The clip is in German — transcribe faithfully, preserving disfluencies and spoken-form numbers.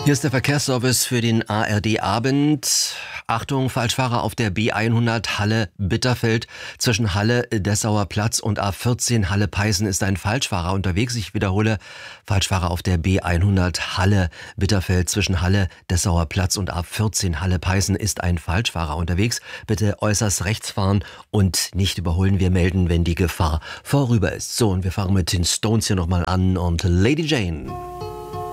Hier ist der Verkehrsservice für den A R D-Abend. Achtung, Falschfahrer auf der B hundert Halle-Bitterfeld. Zwischen Halle-Dessauer Platz und A vierzehn Halle-Peißen ist ein Falschfahrer unterwegs. Ich wiederhole, Falschfahrer auf der B hundert Halle-Bitterfeld. Zwischen Halle-Dessauer Platz und A vierzehn Halle-Peißen ist ein Falschfahrer unterwegs. Bitte äußerst rechts fahren und nicht überholen. Wir melden, wenn die Gefahr vorüber ist. So, und wir fangen mit den Stones hier nochmal an und Lady Jane.